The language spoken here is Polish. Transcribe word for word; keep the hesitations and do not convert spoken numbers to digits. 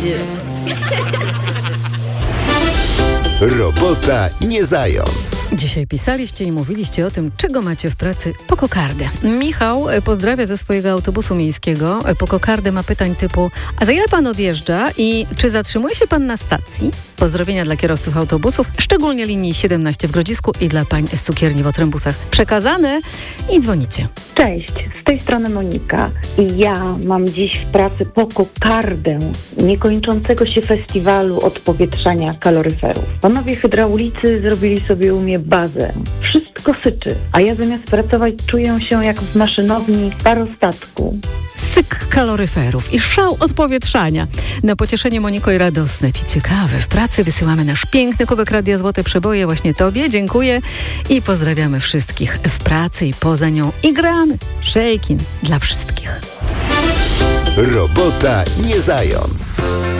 do. Robota nie zając. Dzisiaj pisaliście i mówiliście o tym, czego macie w pracy po kokardę. Michał pozdrawia ze swojego autobusu miejskiego. Po kokardę ma pytań typu: a za ile pan odjeżdża i czy zatrzymuje się pan na stacji? Pozdrowienia dla kierowców autobusów, szczególnie linii siedemnaście w Grodzisku i dla pań z cukierni w Otrębusach. Przekazane i dzwonicie. Cześć, z tej strony Monika i ja mam dziś w pracy po kokardę niekończącego się festiwalu odpowietrzania kaloryferów. Panowie hydraulicy zrobili sobie u mnie bazę. Wszystko syczy, a ja zamiast pracować czuję się jak w maszynowni parostatku. Syk kaloryferów i szał odpowietrzania. Na pocieszenie Moniko i radosne picie kawy w pracy wysyłamy nasz piękny kubek Radia Złote Przeboje właśnie Tobie. Dziękuję i pozdrawiamy wszystkich w pracy i poza nią. I gramy Shakin' dla wszystkich. Robota nie zając.